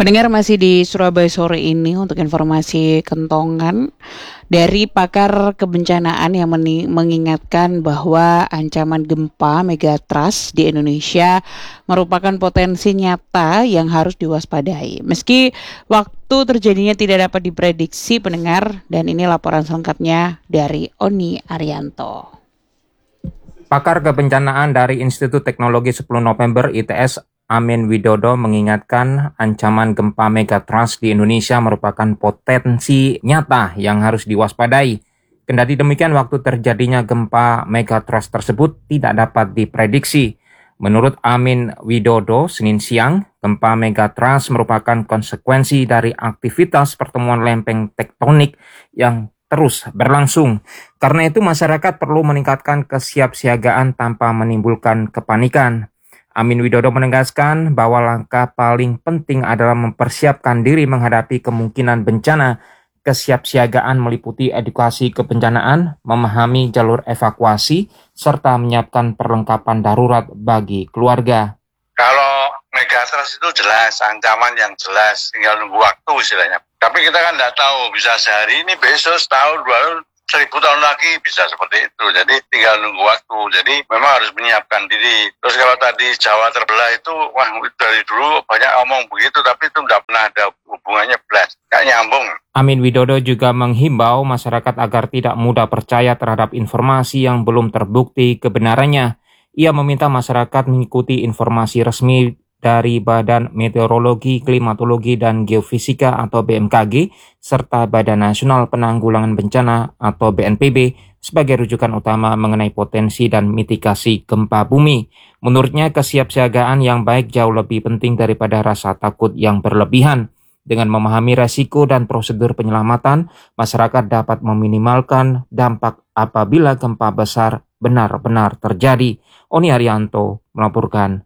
Pendengar masih di Surabaya sore ini untuk informasi kentongan dari pakar kebencanaan yang mengingatkan bahwa ancaman gempa megatrust di Indonesia merupakan potensi nyata yang harus diwaspadai. Meski waktu terjadinya tidak dapat diprediksi pendengar, dan ini laporan selengkapnya dari Oni Arianto. Pakar kebencanaan dari Institut Teknologi 10 November ITS Amin Widodo mengingatkan ancaman gempa megatrust di Indonesia merupakan potensi nyata yang harus diwaspadai. Kendati demikian, waktu terjadinya gempa megatrust tersebut tidak dapat diprediksi. Menurut Amin Widodo, Senin siang, gempa megatrust merupakan konsekuensi dari aktivitas pertemuan lempeng tektonik yang terus berlangsung. Karena itu masyarakat perlu meningkatkan kesiapsiagaan tanpa menimbulkan kepanikan. Amin Widodo menegaskan bahwa langkah paling penting adalah mempersiapkan diri menghadapi kemungkinan bencana. Kesiapsiagaan meliputi edukasi kebencanaan, memahami jalur evakuasi, serta menyiapkan perlengkapan darurat bagi keluarga. Kalau megatrust itu jelas, ancaman yang jelas, tinggal nunggu waktu istilahnya. Tapi kita kan nggak tahu, bisa sehari ini, besok, setahun, 2 tahun, 1000 tahun lagi bisa seperti itu. Jadi tinggal nunggu waktu. Jadi memang harus menyiapkan diri. Terus kalau tadi Jawa terbelah itu, wah dari dulu banyak ngomong begitu, tapi itu nggak pernah ada hubungannya belas, nggak nyambung. Amin Widodo juga menghimbau masyarakat agar tidak mudah percaya terhadap informasi yang belum terbukti kebenarannya. Ia meminta masyarakat mengikuti informasi resmi dari Badan Meteorologi, Klimatologi, dan Geofisika atau BMKG, serta Badan Nasional Penanggulangan Bencana atau BNPB sebagai rujukan utama mengenai potensi dan mitigasi gempa bumi. Menurutnya, kesiapsiagaan yang baik jauh lebih penting daripada rasa takut yang berlebihan. Dengan memahami resiko dan prosedur penyelamatan, masyarakat dapat meminimalkan dampak apabila gempa besar benar-benar terjadi. Oni Arianto melaporkan